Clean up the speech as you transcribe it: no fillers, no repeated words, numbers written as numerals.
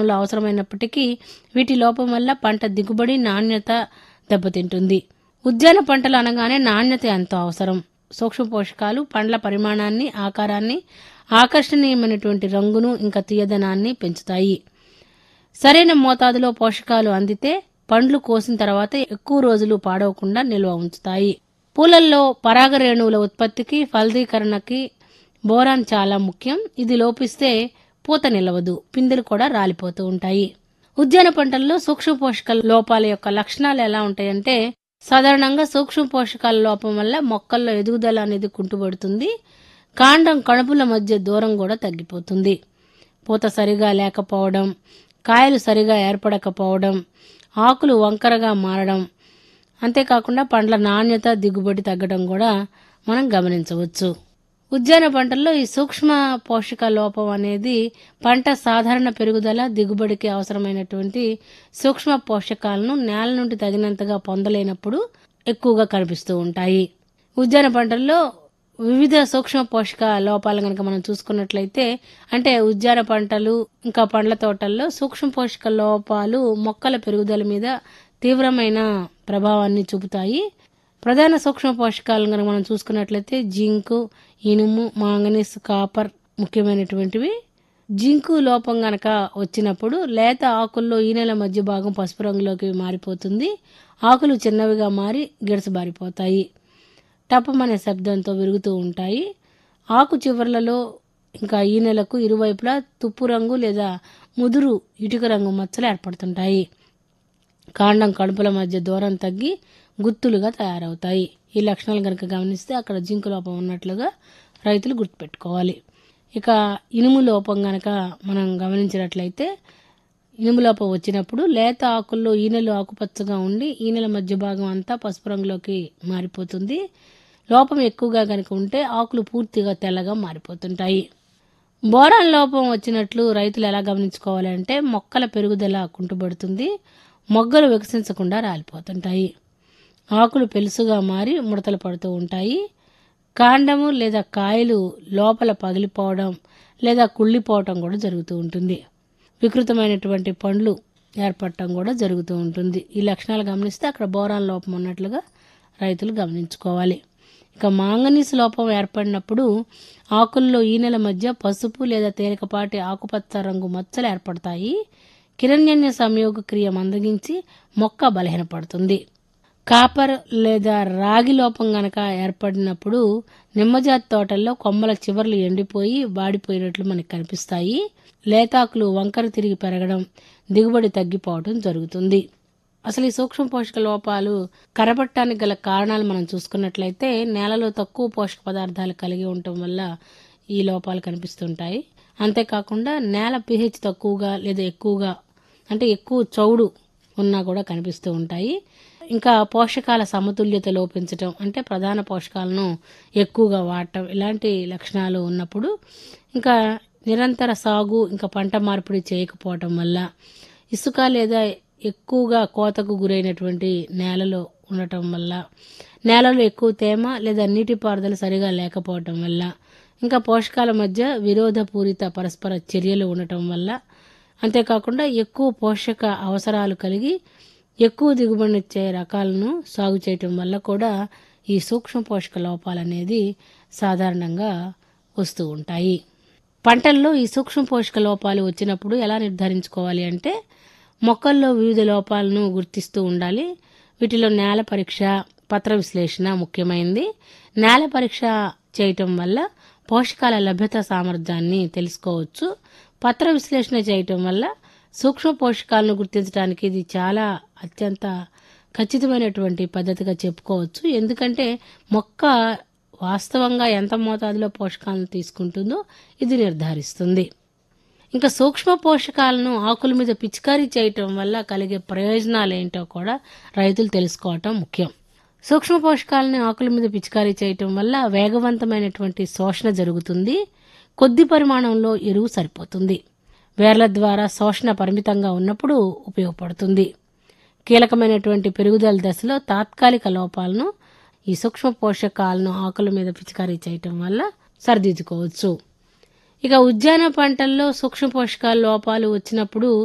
పరిమాణంలో అవసరమైనప్పటికీ వీటి లోపం వల్ల పంట దిగుబడి నాణ్యత దెబ్బతింటుంది. ఉద్యాన పంటలు అనగానే నాణ్యత ఎంతో అవసరం. సూక్ష్మ పోషకాలు పండ్ల పరిమాణాన్ని, ఆకారాన్ని, ఆకర్షణీయమైనటువంటి రంగును, ఇంకా తీయదనాన్ని పెంచుతాయి. సరైన మోతాదులో పోషకాలు అందితే పండ్లు కోసిన తర్వాత ఎక్కువ రోజులు పాడవకుండా నిల్వ ఉంచుతాయి. పూలల్లో పరాగరేణువుల ఉత్పత్తికి, ఫలదీకరణకి బోరాన్ చాలా ముఖ్యం. ఇది లోపిస్తే పూత నిలవదు, పిందెలు కూడా రాలిపోతూ ఉంటాయి. ఉద్యాన పంటల్లో సూక్ష్మ పోషకాల లోపాల యొక్క లక్షణాలు ఎలా ఉంటాయంటే, సాధారణంగా సూక్ష్మ పోషకాల లోపం వల్ల మొక్కల్లో ఎదుగుదల అనేది కుంటుపడుతుంది. కాండం కణుపుల మధ్య దూరం కూడా తగ్గిపోతుంది. పూత సరిగా లేకపోవడం, కాయలు సరిగా ఏర్పడకపోవడం, ఆకులు వంకరగా మారడం, అంతేకాకుండా పండ్ల నాణ్యత, దిగుబడి తగ్గడం కూడా మనం గమనించవచ్చు. ఉద్యాన పంటల్లో ఈ సూక్ష్మ పోషక లోపం అనేది పంట సాధారణ పెరుగుదల, దిగుబడికి అవసరమైనటువంటి సూక్ష్మ పోషకాలను నేల నుండి తగినంతగా పొందలేనప్పుడు ఎక్కువగా కనిపిస్తూ ఉంటాయి. ఉద్యాన పంటల్లో వివిధ సూక్ష్మ పోషక లోపాలు కనుక మనం చూసుకున్నట్లయితే, అంటే ఉద్యాన పంటలు ఇంకా పండ్ల తోటల్లో సూక్ష్మ పోషక లోపాలు మొక్కల పెరుగుదల మీద తీవ్రమైన ప్రభావాన్ని చూపుతాయి. ప్రధాన సూక్ష్మ పోషకాలను కనుక మనం చూసుకున్నట్లయితే జింకు, ఇనుము, మాంగనీస్, కాపర్ ముఖ్యమైనటువంటివి. జింకు లోపం గనక వచ్చినప్పుడు లేత ఆకుల్లో ఈనెల మధ్య భాగం పసుపు రంగులోకి మారిపోతుంది. ఆకులు చిన్నవిగా మారి గిడసబారిపోతాయి. టపమనే శబ్దంతో విరుగుతూ ఉంటాయి. ఆకు చివర్లలో ఇంకా ఈనెలకు ఇరువైపులా తుప్పు రంగు లేదా ముదురు ఇటుక రంగు మచ్చలు ఏర్పడుతుంటాయి. కాండం కడుపుల మధ్య దూరం తగ్గి గుత్తులుగా తయారవుతాయి. ఈ లక్షణాలు కనుక గమనిస్తే అక్కడ జింకు లోపం ఉన్నట్లుగా రైతులు గుర్తుపెట్టుకోవాలి. ఇక ఇనుము లోపం గనక మనం గమనించినట్లయితే, ఇనుము లోపం వచ్చినప్పుడు లేత ఆకుల్లో ఈనెలు ఆకుపచ్చగా ఉండి ఈనెల మధ్య భాగం అంతా పసుపు రంగులోకి మారిపోతుంది. లోపం ఎక్కువగా కనుక ఉంటే ఆకులు పూర్తిగా తెల్లగా మారిపోతుంటాయి. బోరాన్ లోపం వచ్చినట్లు రైతులు ఎలా గమనించుకోవాలంటే, మొక్కల పెరుగుదల కుంటుపడుతుంది, మొగ్గలు వికసించకుండా రాలిపోతుంటాయి, ఆకులు పెలుసుగా మారి ముడతలు పడుతూ ఉంటాయి, కాండము లేదా కాయలు లోపల పగిలిపోవడం లేదా కుళ్ళిపోవటం కూడా జరుగుతూ ఉంటుంది, వికృతమైనటువంటి పండ్లు ఏర్పడటం కూడా జరుగుతూ ఉంటుంది. ఈ లక్షణాలు గమనిస్తే అక్కడ బోరాన్ లోపం ఉన్నట్లుగా రైతులు గమనించుకోవాలి. ఇక మాంగనీస్ లోపం ఏర్పడినప్పుడు ఆకుల్లో ఈనెల మధ్య పసుపు లేదా తేలికపాటి ఆకుపచ్చ రంగు మచ్చలు ఏర్పడతాయి. కిరణ్య సంయోగ క్రియ మందగించి మొక్క బలహీనపడుతుంది. కాపర్ లేదా రాగి లోపం గనక ఏర్పడినప్పుడు నిమ్మజాతి తోటల్లో కొమ్మల చివర్లు ఎండిపోయి వాడిపోయినట్లు మనకు కనిపిస్తాయి. లేతాకులు వంకర తిరిగి పెరగడం, దిగుబడి తగ్గిపోవడం జరుగుతుంది. అసలు ఈ సూక్ష్మ పోషక లోపాలు కనబడటానికి గల కారణాలు మనం చూసుకున్నట్లయితే, నేలలో తక్కువ పోషక పదార్థాలు కలిగి ఉండటం వల్ల ఈ లోపాలు కనిపిస్తుంటాయి. అంతేకాకుండా నేల pH తక్కువగా లేదా ఎక్కువగా, అంటే ఎక్కువ చౌడు ఉన్నా కూడా కనిపిస్తూ ఉంటాయి. ఇంకా పోషకాల సమతుల్యత లోపించటం, అంటే ప్రధాన పోషకాలను ఎక్కువగా వాడటం, ఇలాంటి లక్షణాలు ఉన్నప్పుడు, ఇంకా నిరంతర సాగు ఇంకా పంట మార్పిడి చేయకపోవటం వల్ల, ఇసుక లేదా ఎక్కువగా కోతకు గురైనటువంటి నేలలో ఉండటం వల్ల, నేలలో ఎక్కువ తేమ లేదా నీటిపారుదల సరిగా లేకపోవటం వల్ల, ఇంకా పోషకాల మధ్య విరోధపూరిత పరస్పర చర్యలు ఉండటం వల్ల, అంతేకాకుండా ఎక్కువ పోషక అవసరాలు కలిగి ఎక్కువ దిగుబడినిచ్చే రకాలను సాగు చేయటం వల్ల కూడా ఈ సూక్ష్మ పోషక లోపాలు అనేది సాధారణంగా వస్తూ ఉంటాయి. పంటల్లో ఈ సూక్ష్మ పోషక లోపాలు వచ్చినప్పుడు ఎలా నిర్ధారించుకోవాలి అంటే, మొక్కల్లో వివిధ లోపాలను గుర్తిస్తూ ఉండాలి. వీటిలో నేల పరీక్ష, పత్ర విశ్లేషణ ముఖ్యమైనది. నేల పరీక్ష చేయటం వల్ల పోషకాల లభ్యత సామర్థ్యాన్ని తెలుసుకోవచ్చు. పత్ర విశ్లేషణ చేయటం వల్ల సూక్ష్మ పోషకాలను గుర్తించడానికి ఇది చాలా అత్యంత ఖచ్చితమైనటువంటి పద్ధతిగా చెప్పుకోవచ్చు. ఎందుకంటే మొక్క వాస్తవంగా ఎంత మోతాదులో పోషకాలను తీసుకుంటుందో ఇది నిర్ధారిస్తుంది. ఇంకా సూక్ష్మ పోషకాలను ఆకుల మీద పిచికారీ చేయటం వల్ల కలిగే ప్రయోజనాలు ఏంటో కూడా రైతులు తెలుసుకోవటం ముఖ్యం. సూక్ష్మ పోషకాలను ఆకుల మీద పిచికారీ చేయటం వల్ల వేగవంతమైనటువంటి శోషణ జరుగుతుంది. కొద్ది పరిమాణంలో ఎరువు సరిపోతుంది. వేర్ల ద్వారా శోషణ పరిమితంగా ఉన్నప్పుడు ఉపయోగపడుతుంది. కీలకమైనటువంటి పెరుగుదల దశలో తాత్కాలిక లోపాలను ఈ సూక్ష్మ పోషకాలను ఆకుల మీద పిచికారీ చేయటం వల్ల సరిదిద్దుకోవచ్చు. ఇక ఉద్యాన పంటల్లో సూక్ష్మ పోషకాల లోపాలు వచ్చినప్పుడు